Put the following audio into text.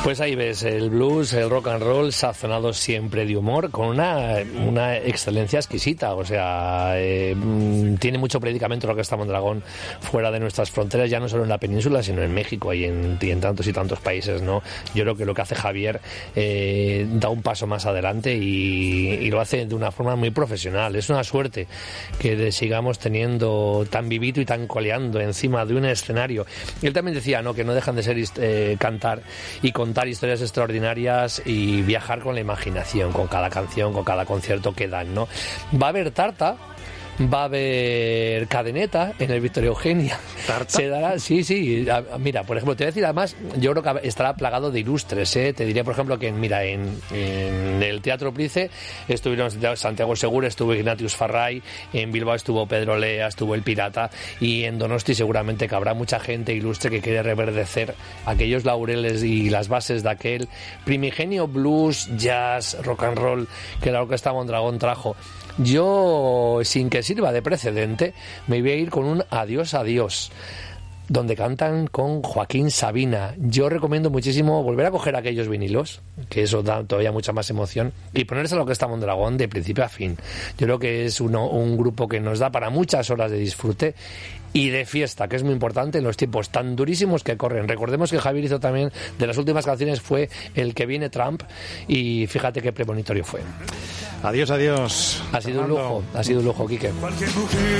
Pues ahí ves, el blues, el rock and roll sazonado siempre de humor, con una excelencia exquisita. O sea, tiene mucho predicamento lo que está Mondragón fuera de nuestras fronteras, ya no solo en la península, sino en México y en tantos y tantos países, ¿no? Yo creo que lo que hace Javier da un paso más adelante y lo hace de una forma muy profesional. Es una suerte que sigamos teniendo tan vivito y tan coleando encima de un escenario. Y él también decía, ¿no?, que no dejan de ser cantar y contar historias extraordinarias y viajar con la imaginación, con cada canción, con cada concierto que dan, ¿no? Va a haber tarta, va a haber cadeneta en el Victoria Eugenia. ¿Tarta? Se dará, sí. Mira, por ejemplo, te voy a decir, además, yo creo que estará plagado de ilustres, ¿eh? Te diré, por ejemplo, que en el Teatro Price estuvieron Santiago Segura, estuvo Ignatius Farray, en Bilbao estuvo Pedro Lea, estuvo El Pirata, y en Donosti seguramente que habrá mucha gente ilustre que quiere reverdecer aquellos laureles y las bases de aquel primigenio blues, jazz, rock and roll que la Orquesta Mondragón trajo. Yo, sin que sirva de precedente, me voy a ir con un Adiós, adiós, donde cantan con Joaquín Sabina. Yo recomiendo muchísimo volver a coger aquellos vinilos, que eso da todavía mucha más emoción, y ponerse a lo que está Mondragón de principio a fin. Yo creo que es un grupo que nos da para muchas horas de disfrute y de fiesta, que es muy importante en los tiempos tan durísimos que corren. Recordemos que Javier hizo también, de las últimas canciones fue El que viene Trump, y fíjate qué premonitorio fue. Adiós, adiós. Ha sido un lujo, Quique.